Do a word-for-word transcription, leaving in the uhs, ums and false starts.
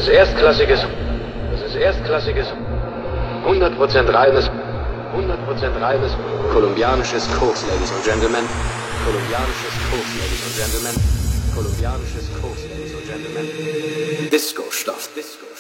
ist erstklassiges, das ist erstklassiges, hundert Prozent reines, hundert Prozent reines, kolumbianisches Koks, Ladies and Gentlemen, kolumbianisches Koks, Ladies and Gentlemen, kolumbianisches Koks, Ladies and Gentlemen, Disco-Stoff, Disco.